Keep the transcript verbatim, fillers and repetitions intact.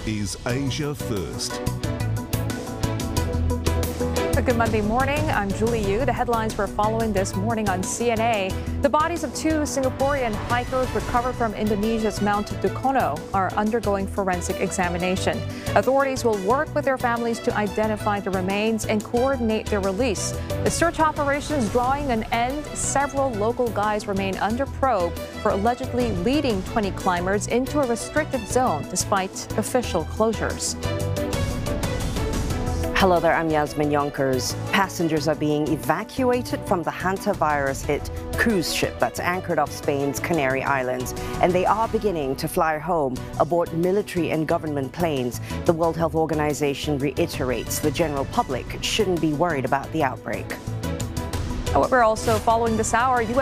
is Asia First. A good Monday morning. I'm Julie Yu. The headlines we're following this morning on C N A. The bodies of two Singaporean hikers recovered from Indonesia's Mount Dukono are undergoing forensic examination. Authorities will work with their families to identify the remains and coordinate their release. The search operation is drawing an end. Several local guides remain under probe for allegedly leading twenty climbers into a restricted zone despite official closures. Hello there, I'm Yasmin Yonkers. Passengers are being evacuated from the hantavirus-hit cruise ship that's anchored off Spain's Canary Islands, and they are beginning to fly home aboard military and government planes. The World Health Organization reiterates the general public shouldn't be worried about the outbreak. We're also following this hour. U S